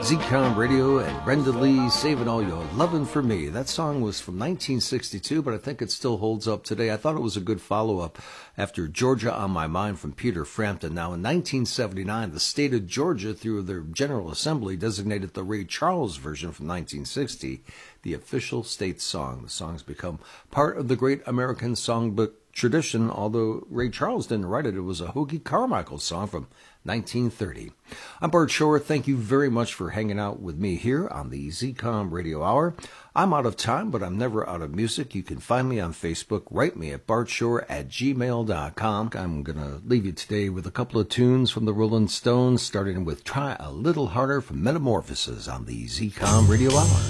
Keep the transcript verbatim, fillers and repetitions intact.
Z-Com Radio and Brenda Lee, Saving All Your Lovin' For Me. That song was from nineteen sixty-two, but I think it still holds up today. I thought it was a good follow-up after Georgia on My Mind from Peter Frampton. Now, in nineteen seventy-nine, the state of Georgia, through their General Assembly, designated the Ray Charles version from nineteen sixty the official state song. The song's become part of the great American songbook tradition, although Ray Charles didn't write it. It was a Hoagie Carmichael song from nineteen thirty. I'm Bart Shore. Thank you very much for hanging out with me here on the Z-Com Radio Hour. I'm out of time, but I'm never out of music. You can find me on Facebook. Write me at bartshore at gmail dot com. I'm going to leave you today with a couple of tunes from the Rolling Stones, starting with Try a Little Harder from Metamorphosis on the Z-Com Radio Hour.